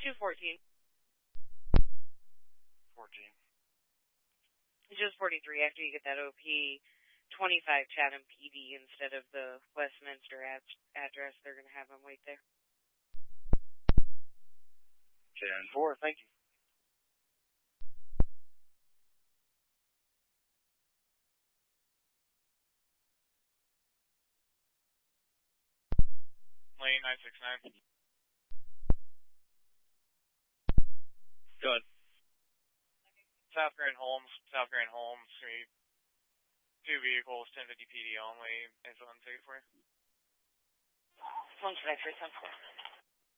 214. 14. Just 43 after you get that OP 25 Chatham PD instead of the Westminster address. They're going to have them wait there. 10-4, thank you. Lane 969. Go ahead. South Grand Holmes, two vehicles, 1050 PD only. Is one ticket for you? 153, 10-4.